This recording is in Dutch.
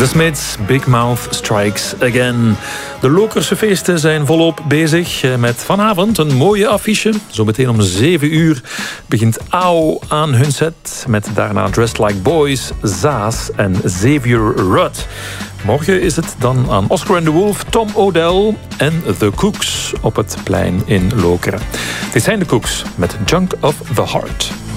The Smiths, Big Mouth Strikes Again. De Lokerse feesten zijn volop bezig met vanavond een mooie affiche. Zometeen om 7 uur begint AO aan hun set. Met daarna Dressed Like Boys, Zaas en Xavier Rudd. Morgen is het dan aan Oscar and the Wolf, Tom O'Dell en The Cooks op het plein in Lokeren. Dit zijn de Cooks met Junk of the Heart.